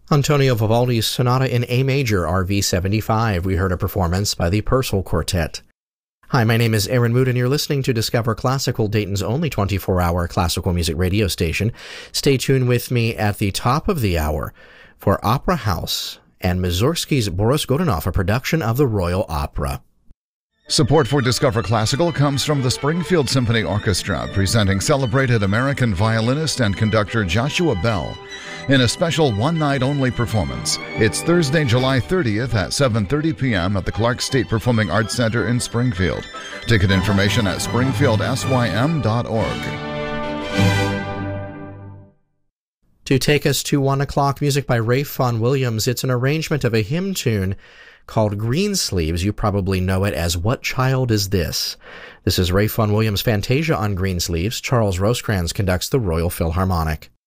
Antonio Vivaldi's Sonata in A Major, RV 75. We heard a performance by the Purcell Quartet. Hi, my name is Aaron Mood, and you're listening to Discover Classical, Dayton's only 24-hour classical music radio station. Stay tuned with me at the top of the hour for Opera House and Mussorgsky's Boris Godunov, a production of the Royal Opera. Support for Discover Classical comes from the Springfield Symphony Orchestra, presenting celebrated American violinist and conductor Joshua Bell in a special one-night-only performance. It's Thursday, July 30th at 7:30 p.m. at the Clark State Performing Arts Center in Springfield. Ticket information at springfieldsym.org. To take us to 1 o'clock, music by Ralph Vaughan Williams. It's an arrangement of a hymn tune called Greensleeves. You probably know it as What Child Is This? This is Ralph Vaughan Williams' Fantasia on Greensleeves. Charles Rosecrans conducts the Royal Philharmonic.